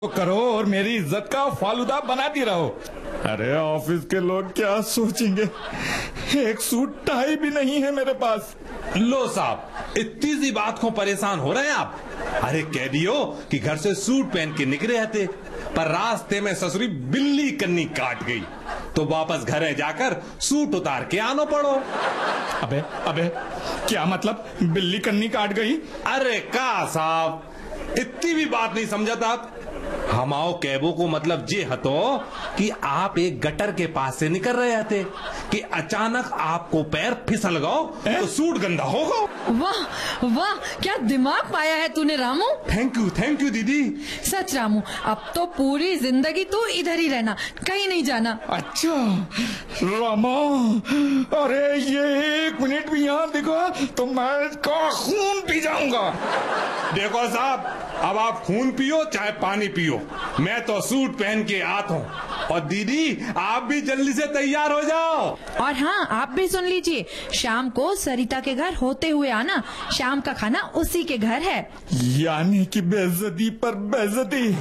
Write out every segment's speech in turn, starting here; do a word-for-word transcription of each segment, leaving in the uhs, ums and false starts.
करो और मेरी इज्जत का फालूदा बनाती रहो। अरे ऑफिस के लोग क्या सोचेंगे, एक सूट टाई भी नहीं है मेरे पास। लो साहब, इतनी सी बात को परेशान हो रहे हैं आप। अरे कह दियो कि घर से सूट पहन के निकले थे, पर रास्ते में ससुरी बिल्ली कन्नी काट गई, तो वापस घरे जाकर सूट उतार के आना पड़ो। अबे अबे क्या मतलब बिल्ली कन्नी काट गई? अरे का साहब, इतनी भी बात नहीं समझता आप। हमाओ कैबो को मतलब ये हतो कि आप एक गटर के पास से निकल रहे थे कि अचानक आपको पैर फिसल गओ तो सूट गंदा हो गो। वाह वाह, क्या दिमाग पाया है तूने Ramu. Thank you thank you दीदी। सच रामू, अब तो पूरी जिंदगी तू इधर ही रहना, कहीं नहीं जाना। अच्छा रामा, अरे ये एक मिनट भी यहाँ दिखा तो मैं इसका खून पी जाऊंगा। देखो साहब, अब आप खून पियो चाहे पानी पियो, मैं तो सूट पहन के आता हूँ। और दीदी आप भी जल्दी से तैयार हो जाओ। और हाँ, आप भी सुन लीजिए, शाम को सरिता के घर होते हुए आना, शाम का खाना उसी के घर है। यानी कि बेइज्जती पर बेइज्जती।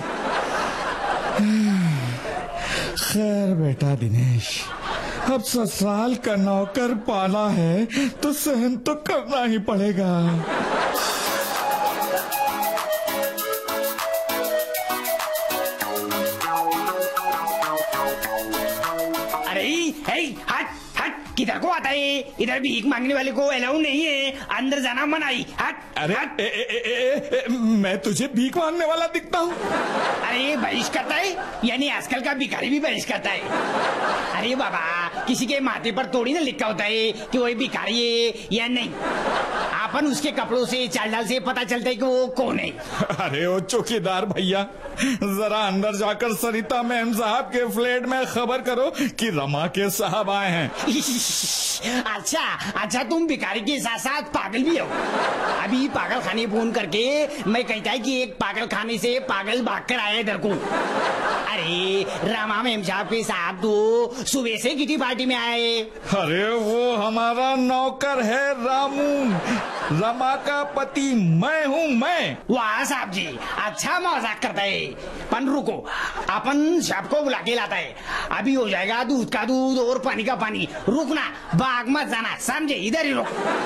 खैर बेटा दिनेश, अब ससुराल का नौकर पाला है तो सहन तो करना ही पड़ेगा। किधर को आता है? इधर भीख मांगने वाले को अलाउ नहीं है, अंदर जाना मनाही। हट। अरे हट। ए, ए, ए, ए, ए, मैं तुझे भीख मांगने वाला दिखता हूँ? अरे बहिष करता है, यानी आजकल का भिखारी भी बहिष करता है। अरे बाबा, किसी के माथे पर थोड़ी ना लिखा होता है कि वो भिखारी है या नहीं। अपन उसके कपड़ों से, चाल डाल से पता चलता है कि वो कौन है। अरे ओ चौकीदार भैया, जरा अंदर जाकर सरिता मैम साहब के फ्लैट में खबर करो कि रमा के साहब आए हैं। अच्छा अच्छा, तुम भिखारी के साथ साथ पागल भी हो। अभी पागल खाने फोन करके मैं कहता है कि एक पागल खाने से पागल भागकर आया इधर को। अरे रमा मैम साहब के साहब तो सुबह से किटी पार्टी में आए। अरे वो हमारा नौकर है रामू, रमा का पति मैं हूँ मैं। वाह साहब जी, अच्छा मजाक करता है। पन रुको, अपन साहब को बुला के लाता है, अभी हो जाएगा दूध का दूध और पानी का पानी। रुकना, बाग मत जाना, समझे? इधर ही रुक।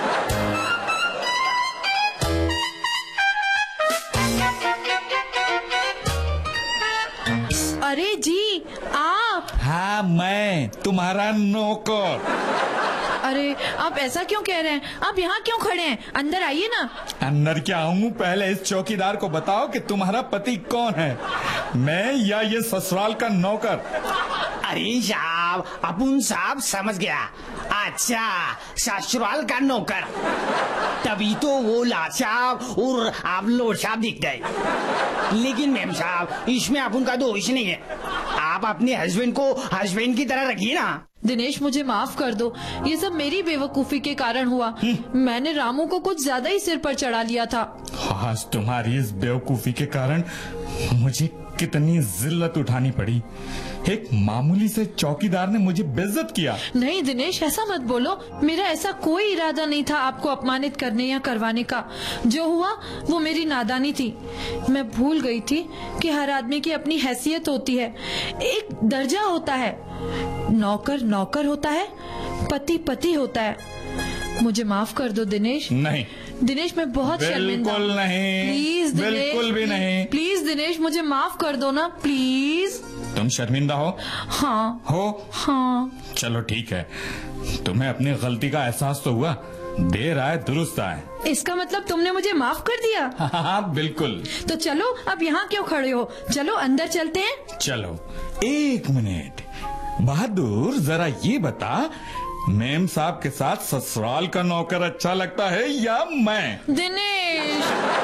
अरे जी आप? हाँ मैं तुम्हारा नौकर। अरे आप ऐसा क्यों कह रहे हैं? आप यहाँ क्यों खड़े हैं? अंदर आइए ना। अंदर क्या आऊँ? पहले इस चौकीदार को बताओ कि तुम्हारा पति कौन है, मैं या ये ससुराल का नौकर? अरे साहब, अपुन साहब समझ गया। अच्छा, ससुराल का नौकर, तभी तो वो लाट साहब और आप लोट साहब दिखते हैं। लेकिन मैम साहब, इसमें अपन का दोष नहीं है। आप अपने हस्बैंड को हस्बैंड की तरह रखिए ना। दिनेश मुझे माफ कर दो, ये सब मेरी बेवकूफी के कारण हुआ। मैंने रामू को कुछ ज्यादा ही सिर पर चढ़ा लिया था। आज तुम्हारी इस बेवकूफी के कारण मुझे कितनी जिल्लत उठानी पड़ी। एक मामूली से चौकीदार ने मुझे बेइज्जत किया। नहीं दिनेश, ऐसा मत बोलो, मेरा ऐसा कोई इरादा नहीं था आपको अपमानित करने या करवाने का। जो हुआ वो मेरी नादानी थी। मैं भूल गई थी कि हर आदमी की अपनी हैसियत होती है, एक दर्जा होता है। नौकर नौकर होता है, पति पति होता है। मुझे माफ कर दो दिनेश। नहीं दिनेश, मैं बहुत शर्मिंदा हूँ। बिल्कुल नहीं, प्लीज दिनेश, बिल्कुल भी नहीं। प्लीज दिनेश, मुझे माफ कर दो ना, प्लीज। तुम शर्मिंदा हो? हाँ हो? हाँ। चलो ठीक है, तुम्हें अपनी गलती का एहसास तो हुआ, देर आए दुरुस्त आए। इसका मतलब तुमने मुझे माफ कर दिया? हाँ बिल्कुल। तो चलो, अब यहाँ क्यों खड़े हो? चलो अंदर चलते हैं। चलो एक मिनट, बहादुर जरा ये बता, मैम साहब के साथ ससुराल का नौकर अच्छा लगता है या मैं? दिनेश